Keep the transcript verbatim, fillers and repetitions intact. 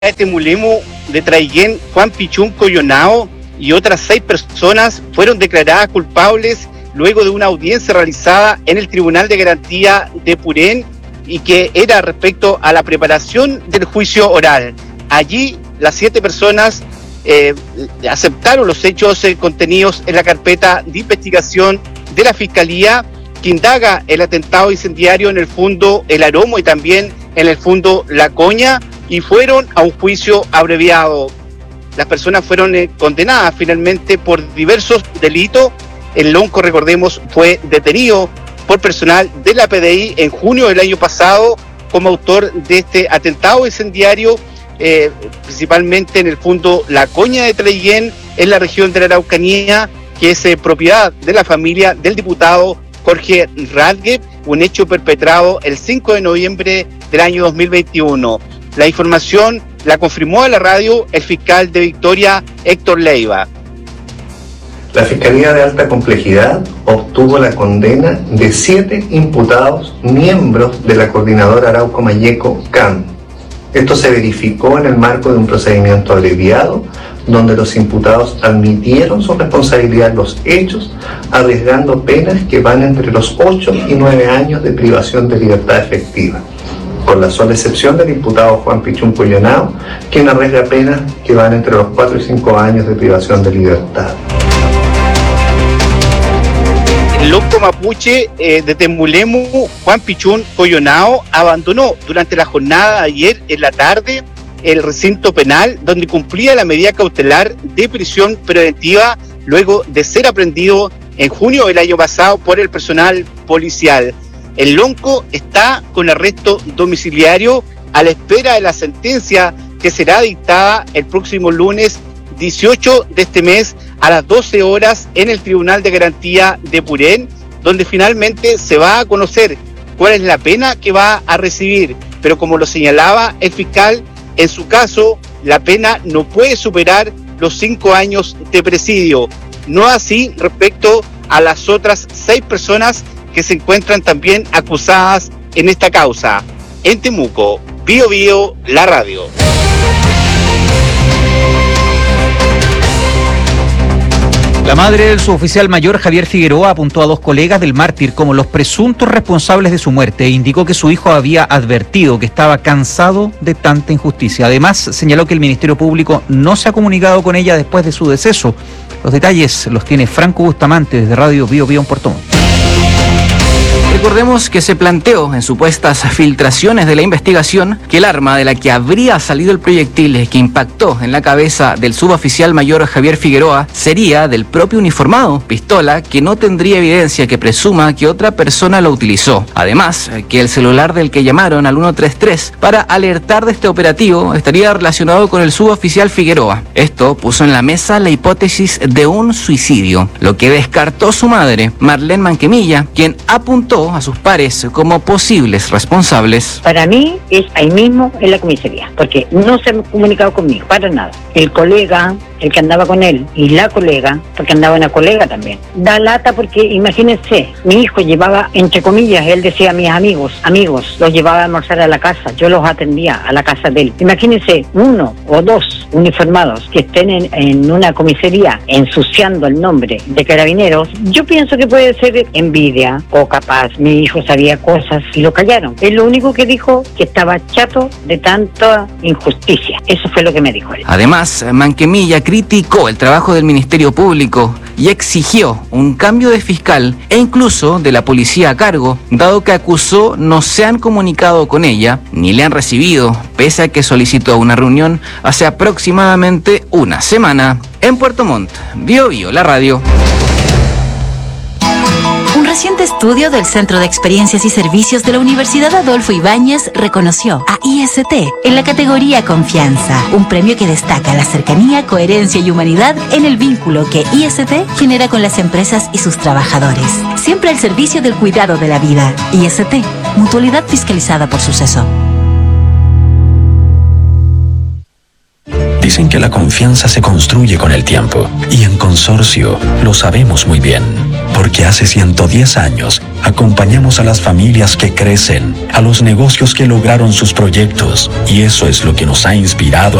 de Temulemo de Traiguén, Juan Pichún Coyonao y otras seis personas fueron declaradas culpables luego de una audiencia realizada en el Tribunal de Garantía de Purén y que era respecto a la preparación del juicio oral. Allí las siete personas eh, aceptaron los hechos eh, contenidos en la carpeta de investigación de la Fiscalía que indaga el atentado incendiario en el Fundo El Aromo y también en el Fundo La Coña, y fueron a un juicio abreviado. Las personas fueron eh, condenadas finalmente por diversos delitos. El Lonco, recordemos, fue detenido por personal de la P D I en junio del año pasado como autor de este atentado incendiario, eh, principalmente en el Fundo La Coña de Traiguén, en la región de la Araucanía, que es eh, propiedad de la familia del diputado Jorge Radgue, un hecho perpetrado el cinco de noviembre del año dos mil veintiuno. La información la confirmó a la radio el fiscal de Victoria, Héctor Leiva. La Fiscalía de Alta Complejidad obtuvo la condena de siete imputados miembros de la Coordinadora Arauco Mayeco C A M. Esto se verificó en el marco de un procedimiento abreviado, donde los imputados admitieron su responsabilidad en los hechos, arriesgando penas que van entre los ocho y nueve años de privación de libertad efectiva, con la sola excepción del imputado Juan Pichún Coyonao, quien arriesga penas que van entre los cuatro y cinco años de privación de libertad. El Lonco mapuche eh, de Temulemo, Juan Pichún Coyonao, abandonó durante la jornada de ayer en la tarde el recinto penal donde cumplía la medida cautelar de prisión preventiva luego de ser aprendido en junio del año pasado por el personal policial. El Lonco está con arresto domiciliario a la espera de la sentencia que será dictada el próximo lunes dieciocho de este mes a las doce horas en el Tribunal de Garantía de Purén, donde finalmente se va a conocer cuál es la pena que va a recibir. Pero como lo señalaba el fiscal, en su caso la pena no puede superar los cinco años de presidio. No así respecto a las otras seis personas que se encuentran también acusadas en esta causa. En Temuco, Bío Bío, la radio. La madre del suboficial mayor Javier Figueroa apuntó a dos colegas del mártir como los presuntos responsables de su muerte e indicó que su hijo había advertido que estaba cansado de tanta injusticia. Además, señaló que el Ministerio Público no se ha comunicado con ella después de su deceso. Los detalles los tiene Franco Bustamante desde Radio Bío Bío en Puerto Montt. Recordemos que se planteó en supuestas filtraciones de la investigación que el arma de la que habría salido el proyectil que impactó en la cabeza del suboficial mayor Javier Figueroa sería del propio uniformado, pistola que no tendría evidencia que presuma que otra persona lo utilizó. Además, que el celular del que llamaron al ciento treinta y tres para alertar de este operativo estaría relacionado con el suboficial Figueroa. Esto puso en la mesa la hipótesis de un suicidio, lo que descartó su madre, Marlene Manquemilla, quien apuntó a sus pares como posibles responsables. Para mí es ahí mismo en la comisaría, porque no se han comunicado conmigo, para nada. El colega, el que andaba con él, y la colega, porque andaba una colega también, da lata porque imagínense, mi hijo llevaba, entre comillas, él decía a mis amigos, amigos, los llevaba a almorzar a la casa, yo los atendía a la casa de él. Imagínense uno o dos uniformados que estén en, en una comisaría ensuciando el nombre de Carabineros. Yo pienso que puede ser envidia o capaz mi hijo sabía cosas y lo callaron. Es lo único que dijo, que estaba chato de tanta injusticia. Eso fue lo que me dijo él. Además, Manquemilla criticó el trabajo del Ministerio Público y exigió un cambio de fiscal e incluso de la policía a cargo, dado que acusó no se han comunicado con ella ni le han recibido, pese a que solicitó una reunión hace aproximadamente una semana. En Puerto Montt, Bío Bío, la radio. Un reciente estudio del Centro de Experiencias y Servicios de la Universidad Adolfo Ibáñez reconoció a I S T en la categoría Confianza, un premio que destaca la cercanía, coherencia y humanidad en el vínculo que I S T genera con las empresas y sus trabajadores. Siempre al servicio del cuidado de la vida. I S T, mutualidad fiscalizada por Suceso. Dicen que la confianza se construye con el tiempo y en Consorcio lo sabemos muy bien. Porque hace ciento diez años acompañamos a las familias que crecen, a los negocios que lograron sus proyectos, y eso es lo que nos ha inspirado